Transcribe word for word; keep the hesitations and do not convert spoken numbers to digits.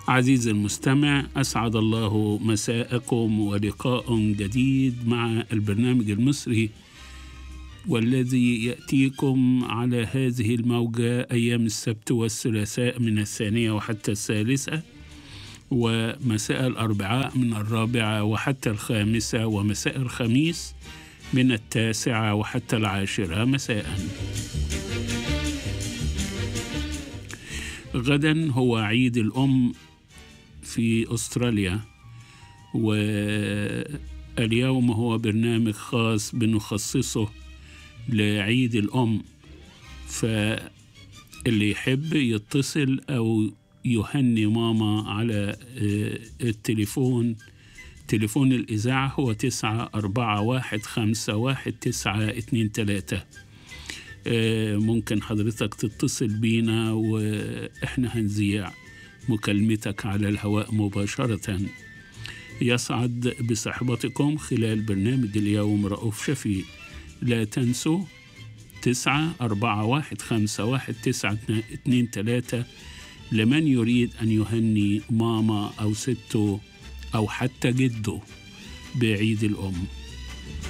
عزيزي المستمع، أسعد الله مساءكم ولقاء جديد مع البرنامج المصري، والذي يأتيكم على هذه الموجة أيام السبت والثلاثاء من الثانية وحتى الثالثة، ومساء الأربعاء من الرابعة وحتى الخامسة، ومساء الخميس من التاسعة وحتى العاشرة مساء. غدا هو عيد الأم في أستراليا، واليوم هو برنامج خاص بنخصصه لعيد الأم، فاللي يحب يتصل أو يهني ماما على التليفون، تليفون الإذاعة هو تسعة أربعة واحد خمسة واحد تسعة اتنين تلاتة. ممكن حضرتك تتصل بينا وإحنا هنذيع مكالمتك على الهواء مباشرة. يسعد بصحبتكم خلال برنامج اليوم رؤوف شفيق. لا تنسوا تسعة أربعة واحد خمسة واحد تسعة اتنين تلاتة لمن يريد أن يهني ماما أو سته أو حتى جده بعيد الأم.